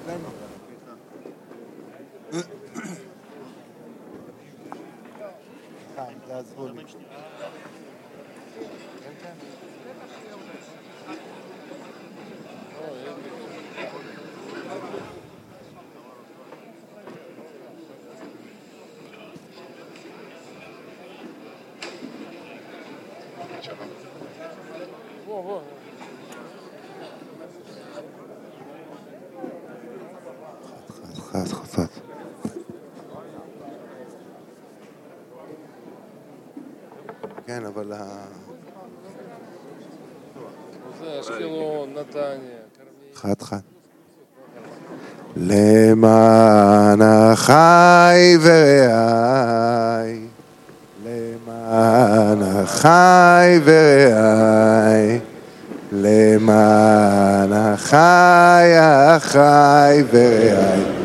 חצות. כן, אבל זה אשקלון, נתניה, חד. למען החי ורעי, למען החי ורעי, למען החי ורעי.